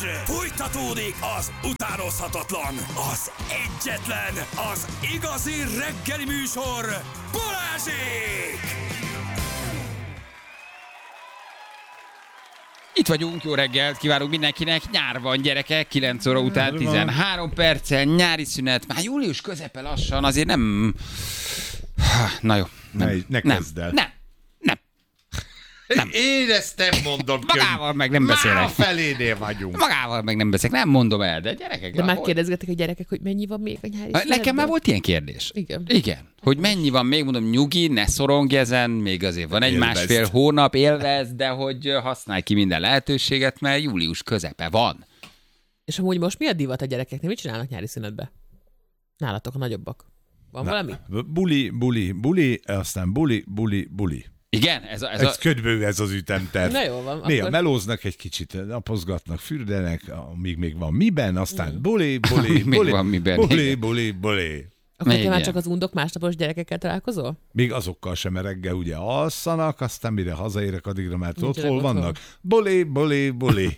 Fújtatódik az utánozhatatlan, az egyetlen, az igazi reggeli műsor, Balázsék! Itt vagyunk, jó reggelt kívánunk mindenkinek, nyár van gyerekek, 9 óra után 13 perccel, nyári szünet, már július közepe lassan, azért nem... Na jó. Ne kezd el. Nem. Én ezt nem mondom. Magával meg nem beszélek. Már a felénél vagyunk. Magával meg nem beszélek, nem mondom el, de gyerekek... De megkérdezgetik a gyerekek, hogy mennyi van még a nyári szünetben? Nekem már volt ilyen kérdés. Igen. Hogy mennyi van még, mondom, nyugi, ne szorongj ezen, még azért van egy másfél hónap, élvezd, de hogy használj ki minden lehetőséget, mert július közepe van. És amúgy most mi a divat a gyerekeknek? Mit csinálnak nyári szünetbe? Nálatok a nagyobbak. Van valami? Buli, aztán buli. Igen? Ez ködbő ez az ütemterv. Na jól van. Néha akkor... melóznak egy kicsit, napozgatnak, fürdenek, amíg még van miben, aztán buli. Akkor te már csak az undok másnapos gyerekekkel találkozol? Még azokkal sem, mert reggel ugye alszanak, aztán mire hazaérek, addigra már ott hol vannak. Buli.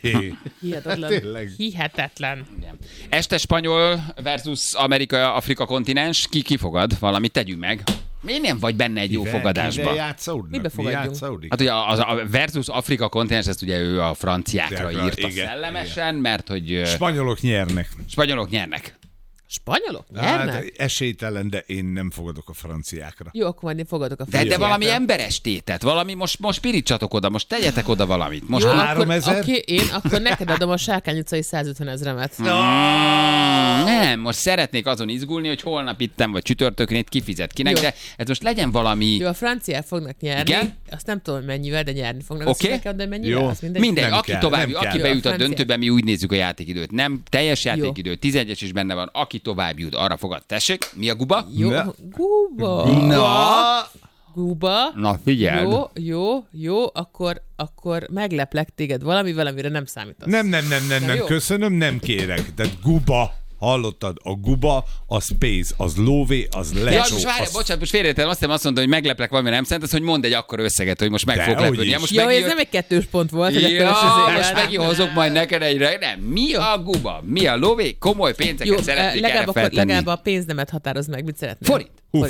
Hihetetlen. Este spanyol versus Amerika-Afrika kontinens, ki fogad? Valamit tegyünk meg. Miért nem vagy benne egy jó fogadásba? Mibe fogadjunk? Hát ugye a versus Afrika kontinens, ezt ugye ő a franciákra írta szellemesen, mert hogy... Spanyolok nyernek. Spanyolok nyernek? Hát esélytelen, de én nem fogadok a franciákra. Jó, akkor majd én fogadok a franciákra. De valami emberes tétet, valami, most pirítsatok oda, most tegyetek oda valamit. Most jó, 3000? Akkor neked adom a Sárkány utcai 150 000-et. Nem, most szeretnék azon izgulni, hogy holnap ittem, vagy csütörtökön itt kifizet kinek, de ez most legyen valami... Jó, a franciák fognak nyerni. Igen? Azt nem tudom, hogy mennyivel, de nyerni fognak. Oké. De mennyivel? Jó. Mindegy, aki bejut a döntőben, mi úgy nézzük a játékidőt. Nem teljes játékidő, 11-es is benne van, aki tovább jut, arra fogad. Tessék, mi a guba? Jó, guba. Guba. Na, figyeld. Jó, akkor megleplek téged valamivel, amire nem számítasz. Nem, köszönöm, nem kérek. De guba. Hallottad? A guba, az pénz, az lóvé, az lecsó. Ja, most várj, bocsánat, most félreértem, azt mondta, hogy megleplek valami, nem számít, hogy mondd egy akkora összeget, hogy most meg fog lepődni. Ja, ez nem egy 2-s pont volt. Most meghozok majd neked egyre. Nem, mi a guba? Mi a lóvé? Komoly pénzeket szeretnék erre feltenni. Legalább a pénznemet határoz meg, mit szeretnél? Forint.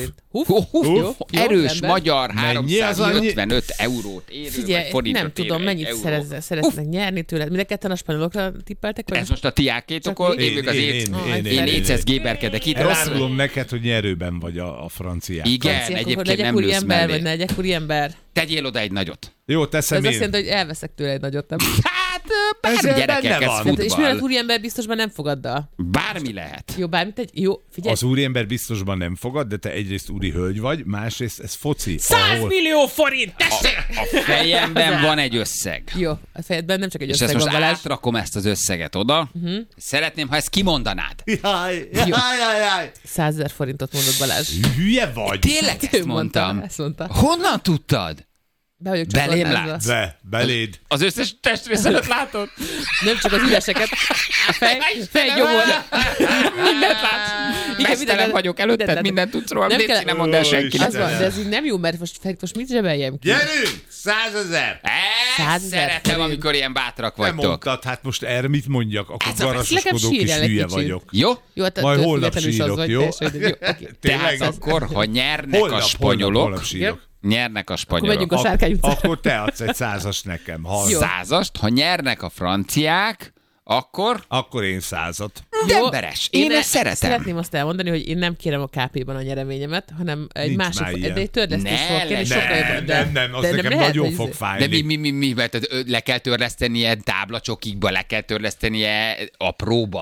Jó, erős rendben. magyar 355 eurót érő, figyelj, nem tudom, mennyit szeretnek nyerni tőled. Mind a ketten a spanyolokra tippeltek? Ez most a tiákétokol, én écesz géberkedek itt. Elárulom neked, hogy nyerőben vagy a franciák. Igen, egyébként nem lősz mellé. Vagy ne legyek úriember. Tegyél oda egy nagyot. Jó, teszem én. Ez azt jelenti, hogy elveszek tőle egy nagyot, nem? Bármi gyerekek, ez futball. És miért az úriember biztosban nem fogaddal? Bármi lehet. Jó, bármit egy... Jó, figyelj. Az úriember biztosban nem fogad, de te egyrészt úri hölgy vagy, másrészt ez foci. 100 millió forint, tessék! A fejemben van egy összeg. Jó, a fejedben nem csak egy összeg van, Balázs. És most átrakom ezt az összeget oda. Szeretném, ha ezt kimondanád. Jaj. 100 000 forintot mondott Balázs. Hülye vagy? Tényleg ezt mondtam? Ezt mondta. Honnan tudtad? Belém látsz? Beléd. Az összes testrészelet látod? Nem csak az üreseket. A fejgyomor. Mindent látsz. Mesztelen vagyok előtted, mindent tudsz róla. Léci, nem mondd el senkinek. De ez így nem jó, mert most mit zsebeljem ki? Gyerünk! 100 000! Szeretem, amikor ilyen bátrak vagytok. Nem mondtad, hát most erre mit mondjak? Akkor garasoskodó kis hülye vagyok. Jó? Majd holnap sírok, jó? Tehát akkor, ha nyernek a spanyolok, nyernek a spanyolok. Akkor Sárkány utcára. Akkor te adsz egy 100-ast nekem. 100-ast, ha nyernek a franciák, akkor én 100-at. Emberes. Én ezt szeretem. Szeretném azt elmondani, hogy én nem kérem a KP-ban a nyereményemet, hanem egy másik, de egy törlesztés fog kérni, sokkal jobban. Nem, az nekem nagyon fog fájni. De mi, le kell törlesztenie táblacsokikba, le kell törlesztenie apróba.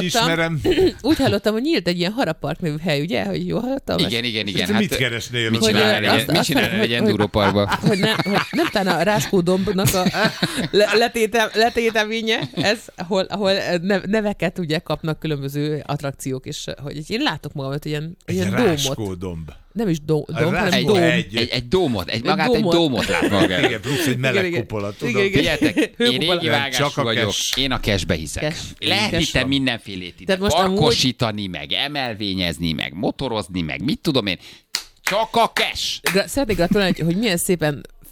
Úgy hallottam, hogy nyílt egy ilyen Harapark nevű hely, ugye? Hogy jól hallottam? Igen. Hát, mit keresnél? Mit csinálnál egy endúróparkba? Hogy nem talán a Ráskó dombnak a letéteménye, ez, ahol neveket ugye kapnak különböző attrakciók, és hogy én látok magamat ilyen Ráskó domb. Nem is hanem dóm. Egy dómot, magát egy dómot lát magát. Igen, plusz egy meleg kupola, tudod. Figyeljetek, én régi vágású vagyok, én a cashbe hiszek. Lehet itt mindenfélét ide parkosítani, meg emelvényezni, meg motorozni, meg mit tudom én. Csak a cash. Szeretnék gratulálni, hogy milyen szépen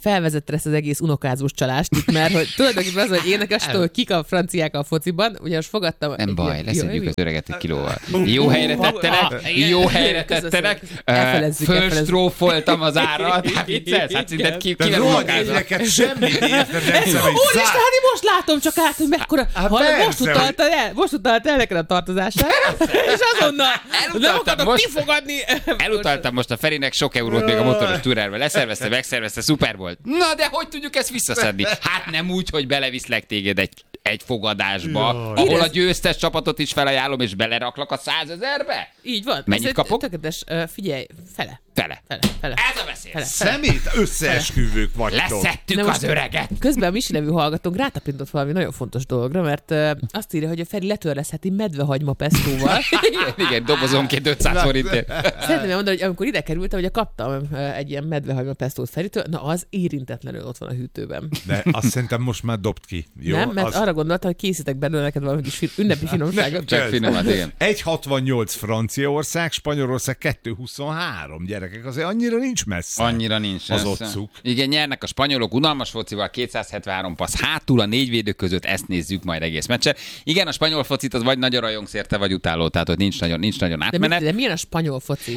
felvezette ezt az egész unokázós csalást itt, mert hogy tulajdonképpen az, hogy énekestől, hogy kik a franciák a fociban, ugye most fogadtam... Nem baj, leszedjük az öreget egy kilóval. Jó helyre tettenek, fölstrófoltam az árat, hát viccelsz, hát szinte kivel unokázom. Neked semmit érted, nem szemegy Úristen, hát én most látom csak át, hogy mekkora... Most utalta el neked a tartozását, és azonnal nem akartam kifogadni. Elutaltam most a Ferinek sok eurót még a motoros túrárba. Leszervezte, megszervezte, szuper volt. Na, de hogy tudjuk ezt visszaszedni? Hát nem úgy, hogy beleviszlek téged egy fogadásba, ahol a győztes csapatot is felajánlom, és beleraklak a 100 000-be? Így van. Mennyit kapok? Tökéletes, figyelj, fele. Ez a beszél. Szemét összeesküvők vagytok. Leszettük az öreget. Közben a Misi nevű hallgatónk rátapintott valami nagyon fontos dologra, mert azt írja, hogy a Feri letörleszheti medvehagyma pestóval. Igen, dobozonként 500 forintért. Szeretném mondani, hogy amikor ide kerültem, ugye kaptam egy ilyen medvehagyma pestót Feritől, na az érintetlenül ott van a hűtőben. De azt szerintem most már dobd ki. Jó? Nem, mert arra gondoltam, hogy készítek belőle neked valami kis ünnepi finomságot. Csak finomat, igen. 1,68 Franciaország, Spanyolország 2,23. Gyerekek, azért annyira nincs messze. Annyira nincs az otcuk. Igen, nyernek a spanyolok unalmas focival, 273 passz hátul a 4 védő között, ezt nézzük majd egész meccsen. Igen, a spanyol focit az vagy nagyon rajongsz érte, vagy utáló, tehát ott nincs nagyon átmenet. De milyen a spanyol foci?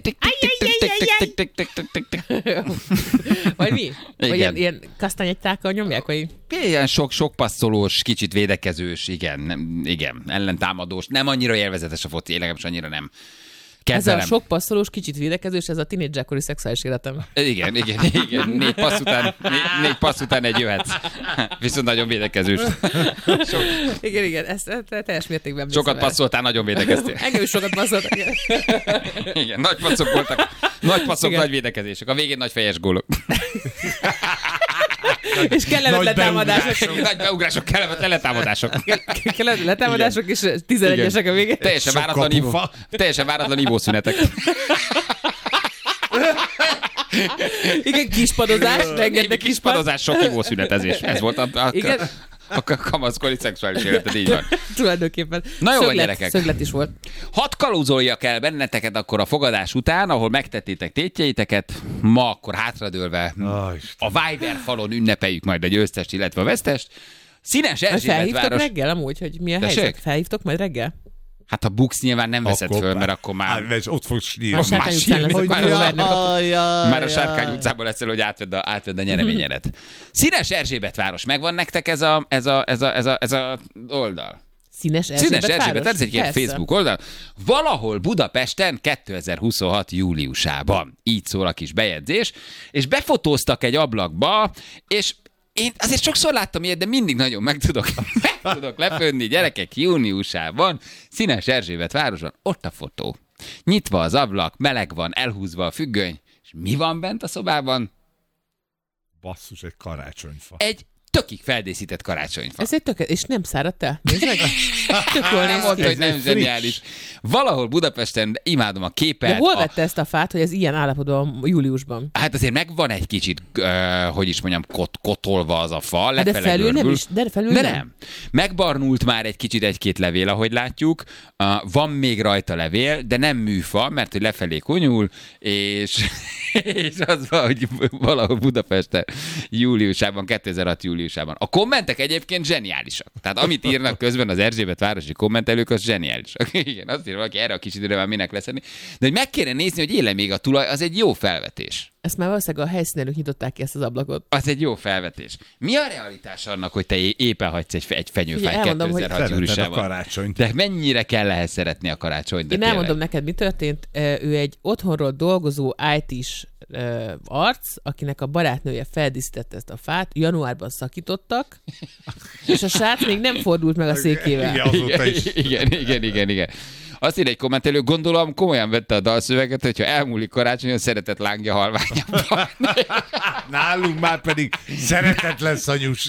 Vagy mi? Vagy ilyen kasztányegytákkal nyomják, vagy? Ilyen sok passzolós, kicsit védekezős, igen, ellentámadós, nem annyira élvezetes a foci, én legalábbis annyira nem. Kezelem. Ez a sok passzolós, kicsit védekezős, ez a tínédzserkori szexuális életem. Igen. 4 passz után egy jöhetsz. Viszont nagyon védekezős. Igen, ezt teljes mértékben sokat passzoltál, nagyon védekeztél. Engem is sokat passzoltak. Igen, nagy passzok voltak. Nagy passzok, nagy védekezések. A végén nagy fejes gólok. És kellemetlen letámadások. Nagy beugrások, kellemetlen letámadások. Kellemetlen letámadások, és 11-esek a végén. Teljesen váratlan ivószünetek. Igen, kispadozás, rengeteg kispadozás, sok ivószünetezés. Ez volt a kamaszkori szexuális életed, így van. Tulajdonképpen. Na jó, gyerekek. Szöglet is volt. Hadd kalózoljak el benneteket akkor a fogadás után, ahol megtettétek tétjeiteket. Ma akkor hátradőlve a Viber falon ünnepeljük majd a győztest, illetve a vesztest. Színes Erzsébet város. Felhívtok reggel amúgy, hogy mi a helyzet? Felhívtok majd reggel? Hát a buksz nyilván nem veszed föl, mert akkor már... Hát, ott fogsz sírni. Már a Sárkány utcában leszel, hogy átvedd a nyereményedet. Színes Erzsébet város. Megvan nektek ez a oldal? Színes Erzsébet, ez egy ilyen Facebook oldal. Valahol Budapesten 2026. júliusában. Így szól a kis bejegyzés. És befotóztak egy ablakba, és én azért sokszor láttam ilyet, de mindig nagyon meg tudok lepődni, gyerekek, júniusában, Színes Erzsébet városon, ott a fotó. Nyitva az ablak, meleg van, elhúzva a függöny, és mi van bent a szobában? Basszus, egy karácsonyfa. Egy tökig feldészített karácsonyfa. Ez egy és nem száradt el? Nézd meg! Tök jól néz ki. Hogy nem zseniális. Valahol Budapesten imádom a képet. De hol vette ezt a fát, hogy ez ilyen állapotban júliusban? Hát azért megvan egy kicsit, hogy is mondjam, kotolva az a fa. De felül nem is. De felül nem. Megbarnult már egy kicsit egy-két levél, ahogy látjuk. Van még rajta levél, de nem műfa, mert hogy lefelé konyul, és az van, hogy valahol Budapesten júliusában, 2006 júliusában. A kommentek egyébként zseniálisak. Tehát amit írnak közben az Erzsébet városi kommentelők, az zseniálisak. Igen, azt írja valaki, erre a kis időre már minek leszedni. De hogy meg kéne nézni, hogy éle még a tulaj, az egy jó felvetés. Ezt már valószínűleg a helyszínelők nyitották ki ezt az ablakot. Az egy jó felvetés. Mi a realitás annak, hogy te éppen hagysz egy fenyőfát 2006 júliusában? De mennyire kell ehhez szeretni a karácsonyt? Én elmondom neked, mi történt. Ő egy otthonról dolgozó IT-s arc, akinek a barátnője feldíszítette ezt a fát, januárban szakítottak, és a srác még nem fordult meg a székével. Igen. Azt írja egy kommentelő, gondolom komolyan vette a dalszöveget, hogyha elmúlik karácsonyon, szeretett lángja halványabban. Nálunk már pedig szeretet lesz anyus.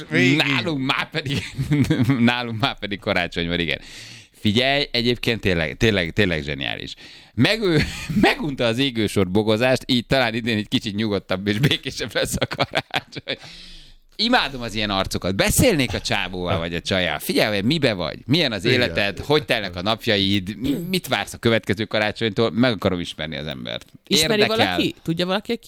Nálunk már pedig karácsony van, igen. Figyelj, egyébként tényleg zseniális. Megunta az égősor bogozást, így talán idén egy kicsit nyugodtabb és békésebb lesz a karácsony. Imádom az ilyen arcokat. Beszélnék a csávóval vagy a csajjal. Figyelj, mibe vagy? Milyen az életed? Hogy telnek a napjaid? Mit vársz a következő karácsonytól? Meg akarom ismerni az embert. Ismeri valaki? Tudja valaki, ki ő?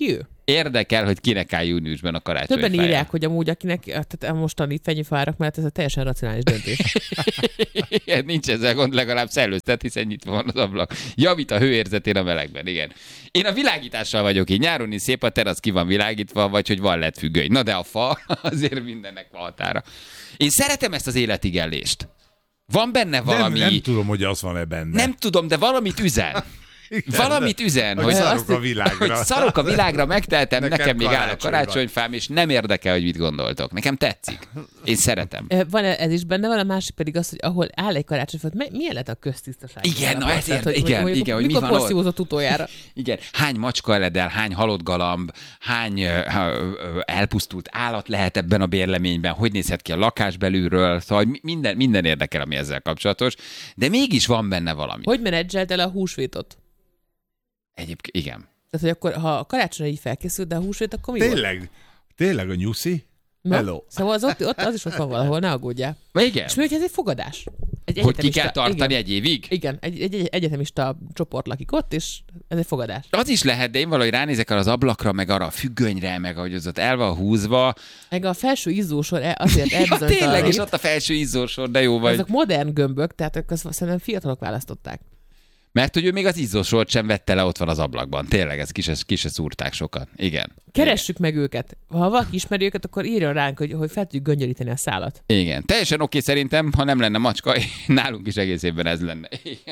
Érdekel, hogy kinek áll júniusban a karácsonyfája. Többen írják, hogy amúgy akinek, tehát a mostani fenyőfárak mellett ez a teljesen racionális döntés. Igen, nincs ezzel gond, legalább szellőztet, hiszen nyitva van az ablak. Javít a hőérzetén a melegben, igen. Én a világítással vagyok így. Nyáron is szép a terasz, ki van világítva, vagy hogy van lett függöny. Na de a fa, azért mindennek van határa. Én szeretem ezt az életigellést. Van benne valami... Nem tudom, hogy az van-e benne. Nem tudom, de valamit üzen. Igen, Valamit üzen, hogy szarok a világra. hogy szarok a világra, megteltem, nekem még áll a karácsony karácsonyfám, és nem érdekel, hogy mit gondoltok. Nekem tetszik. Én szeretem. Van ez is benne, van a másik pedig az, hogy ahol áll egy karácsonyfa, milyen lett a köztisztaság? Igen, na állapot? ezért, Tehát, igen, hogy mi mikor van ott? porszívózott utoljára? Igen, hány macska eledel, hány halott galamb, hány elpusztult állat lehet ebben a bérleményben, hogy nézhet ki a lakás belülről, szóval minden érdekel, ami ezzel kapcsolatos, de mégis van benne valami. Hogy menedzselt el a húsvétot? Egyébként, igen. Tehát, hogy akkor, ha a karácsonyra így felkészült, de a húsvét, akkor mi volt? Tényleg a nyuszi? Na, Hello. Szóval az is ott van valahol, ne aggódjál. Igen. És mi, hogy ez egy fogadás? Egy Hogy ki egyetemista- kell tartani igen. egy évig? Igen, egy egyetemista csoport lakik ott, és ez egy fogadás. Az is lehet, de én valahogy ránézek arra az ablakra, meg arra a függönyre, meg ahogy az ott el van húzva. Meg a felső izzósor azért Ja, elbizonytalanít. tényleg, és ott a felső izzósor, de jó vagy. Azok modern gömbök, tehát azt szerintem fiatalok választották. Mert hogy ő még az izzósort sem vette le, ott van az ablakban. Tényleg, ez ki se szúrták sokat. Igen. Keressük meg őket. Ha valaki ismeri őket, akkor írjon ránk, hogy fel tudjuk göngyölíteni a szálat. Igen. Teljesen oké szerintem, ha nem lenne macska, nálunk is egész évben ez lenne. Igen.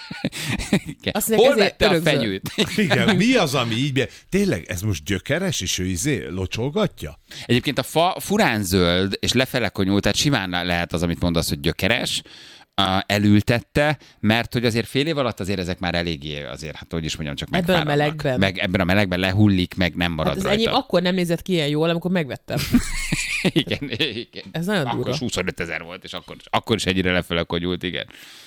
Igen. Azt mondják, Hol ezért vette a örökzöld. fenyőt? Igen, mi az, ami így... Tényleg, ez most gyökeres, és ő locsolgatja? Egyébként a fa furán zöld, és lefele konyult, tehát simán lehet az, amit mondasz, hogy gyökeres, elültette, mert hogy azért fél év alatt azért ezek már eléggé azért, hát hogy is mondjam, csak Ebben a megfáradnak. melegben. Meg ebben a melegben lehullik, meg nem marad Hát az rajta. enyém akkor nem nézett ki ilyen jól, amikor megvettem. Igen. Ez nagyon Akkor durva. is 25 000 volt, és akkor is ennyire lefele konyult, igen.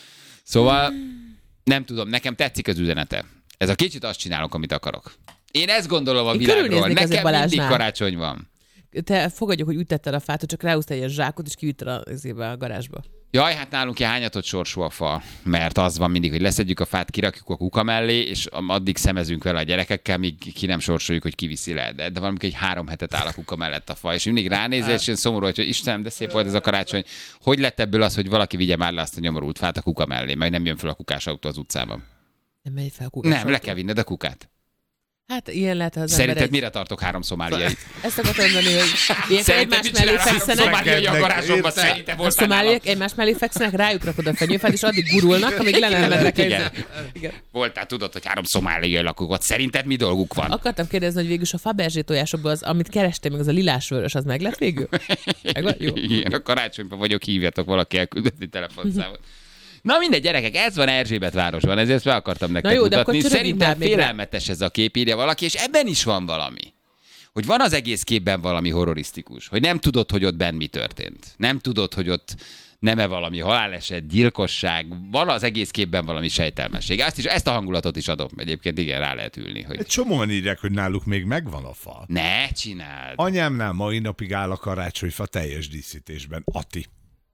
Szóval nem tudom, nekem tetszik az üzenete. Ez a kicsit azt csinálok, amit akarok. Én ezt gondolom a Én világról. körülnéznék azért Nekem mindig Balázsnál. karácsony van. Te fogadjuk, hogy úgy tetted a fát, hogy csak ráhúztál egy zsákot, és kivitted a garázsba. Jaj, hát nálunk ilyen hányatott sorsú a fa, mert az van mindig, hogy leszedjük a fát, kirakjuk a kuka mellé, és addig szemezünk vele a gyerekekkel, míg ki nem sorsoljuk, hogy kiviszi le. De valamikor egy 3 hetet áll a kuka mellett a fa, és mindig ránézel, és én szomorú, hogy Istenem, de szép volt ez a karácsony. Hogy lett ebből az, hogy valaki vigye már le azt a nyomorult fát a kuka mellé, majd nem jön fel a kukás autó az utcában? Nem megy fel a kukás Nem, le autó. kell vinned a kukát. Hát ilyen lehet, ha az Szerinted ember mire tartok 3 szomáliait? Ezt akartam mondani, hogy ilyenkor egymás mellé fekszenek, Szomáliai a Fekednek, garázsomban, érted? szerintem a voltál nálam. szomáliak egymás mellé fekszenek, rájuk rakod a fenyőfát, és addig gurulnak, amíg le nem mennek. Igen. Igen. Voltál, tudod, hogy 3 szomáliai lakók ott. Szerinted mi dolguk van? Akartam kérdezni, hogy végül is a Fabergé tojásokból az, amit kerestél, meg az a lilás-vörös, az meg lett végül? Megvan? Jó. Igen, a karácsonyban vagyok, hívjatok valaki elküldeni telefonszámot. Na mindegy, gyerekek, ez van Erzsébetvárosban, ezért be akartam nektek Na jó, de akkor mutatni. csörögjünk Szerintem már még rá. félelmetes ez a kép, írja valaki, és ebben is van valami. Hogy van az egész képben valami horrorisztikus. Hogy nem tudod, hogy ott benn mi történt. Nem tudod, hogy ott nem-e valami haláleset, gyilkosság, van az egész képben valami sejtelmesség. Ezt a hangulatot is adom. Egyébként igen, rá lehet ülni. Hogy... Egy csomóan írják, hogy náluk még megvan a fa. Ne csináld! Anyámnál mai napig áll a karácsonyfa teljes díszítésben. Ati.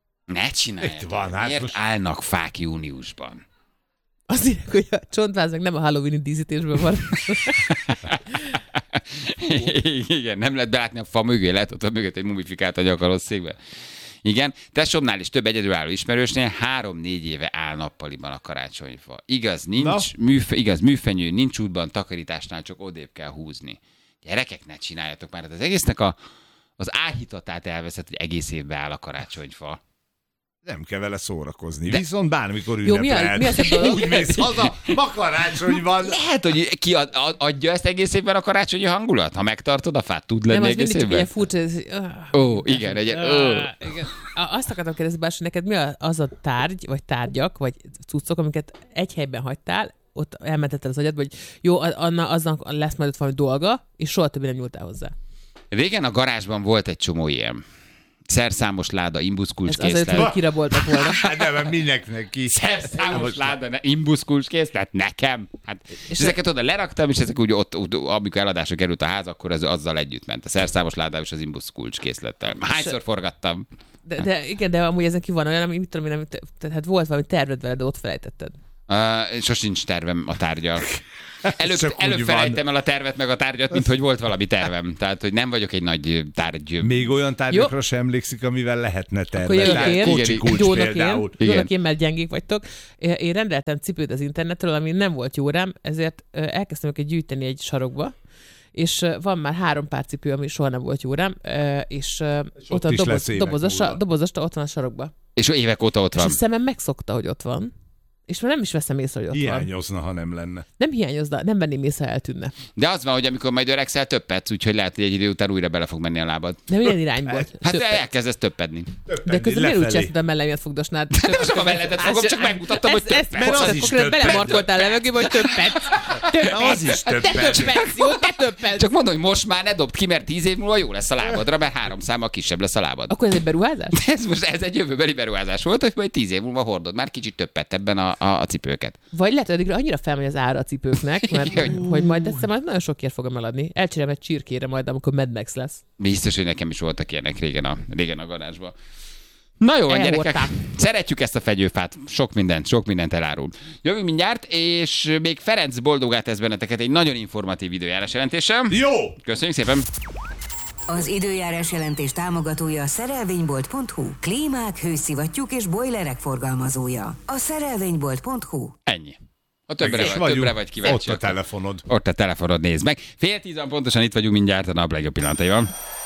Ne csináld! Itt van, hát Miért most- állnak fák júniusban? Azt írják, hogy a csontváz meg nem a Halloween-i díszítésből van. Igen, nem lehet belátni a fa mögé, lehet ott a mögött egy mumifikált a nyakarosszékbe. Igen, tesómnál is több egyedülálló ismerősnél 3-4 éve áll nappaliban a karácsonyfa. Igaz, nincs igaz, műfenyő, nincs útban, takarításnál csak odébb kell húzni. Gyerekek, ne csináljatok már, az egésznek az áhítatát elveszett, hogy egész évben áll a karácsonyfa. Nem kell vele szórakozni. Viszont bármikor Jó, ünnepelhet. mi az a dolog? Úgy mész haza, ma karácsony van. Lehet, hogy ki adja ezt egész évben a karácsonyi hangulat? Ha megtartod a fát, tud lenni Nem, az egész mindig csak ilyen évben? furcsa. Ó, igen, egy Igen. Azt akartam kérdezni, Bárs, hogy neked mi az a tárgy, vagy tárgyak, vagy cuccok, amiket egy helyben hagytál, ott elmentetted az agyadba, hogy jó, azzal lesz majd ott valami dolga, és soha többé nem nyúltál hozzá. Régen a garázsban volt egy csomó ilyen. Szerszámos láda, imbuszkulcs Ez azért, készlet. hogy kiraboltak volna. Hát nem, mert mindenkinek ki. Szerszámos láda, imbuszkulcs készlet nekem. Hát, és ezeket oda leraktam, és ezek úgy ott, amikor eladásra került a ház, akkor ez azzal együtt ment. A szerszámos ládám és az imbuszkulcs készlettel. Hányszor forgattam? De igen, de amúgy ezen ki van olyan, ami mit tudom én, tehát volt valami terved vele, de ott felejtetted. Sosincs tervem a tárgyal. Csak Előbb úgy felejtem el a tervet meg a tárgyat, mint hogy volt valami tervem. Tehát, hogy nem vagyok egy nagy tárgy. Még olyan tárgyakra sem emlékszik, amivel lehetne Akkor jövök tervezni. én. Kocsi kulcs Jónak például. én, jónak én, mert gyengék vagytok. Én rendeltem cipőt az internetről, ami nem volt jó rám, ezért elkezdtem őket gyűjteni egy sarokba, és van már 3 pár cipő, ami soha nem volt jó rám, és ott a is lesz évek múlva. dobozasta ott van a sarokba. És évek óta ott És van. a szemem megszokta, hogy ott van. És már nem is veszem észre, hogy ott van. Hiányozna, ha nem lenne. Nem hiányozna, nem venném észre, ha eltűnne. De az van, hogy amikor majd öregszel, többetsz, úgyhogy lehet, hogy egy idő után újra bele fog menni a lábad. De milyen irányból? Hát Többet. elkezdesz többedni. De közben miért úgy lefelé. csinálsz, a mellemet fogdosnád? Nem csak a mellettet fogom, csak megmutattam, hogy Ezt többet. az is konkrétan többet. belemarkoltál levegőbe, hogy többet. Az is többet. Többet, jó, te többet. Csak mondom, hogy most már ne dobd ki, mert 10 év múlva jó lesz a lábadra, mert 3 számmal kisebb lesz a lábad. Akkor ez egy beruházás? Ez egy jövőbeli beruházás volt, hogy majd 10 év múlva hordod már kicsit többet ebben a cipőket. Vagy lehet, hogy addigra annyira felmegy az ára a cipőknek, mert hogy majd egyszer majd nagyon sokért fogom eladni. Elcserélem egy csirkére majd, amikor Mad Max lesz. Biztos, hogy nekem is voltak ilyenek régen a garázsban. Na jó, Elhordták. gyerekek, szeretjük ezt a fegyőfát, sok mindent elárul. Jövünk mindjárt, és még Ferenc boldogát tesz benneteket egy nagyon informatív időjárás jelentéssel. Jó! Köszönjük szépen! Az időjárás jelentés támogatója a szerelvénybolt.hu. Klímák, hőszivattyúk és bojlerek forgalmazója. A szerelvénybolt.hu. Ennyi. A Meg is többre vagyunk. vagy kíváncsi. Ott a telefonod. Ott a telefonod, nézd meg. 9:10 pontosan itt vagyunk mindjárt a nap legjobb pillanataival.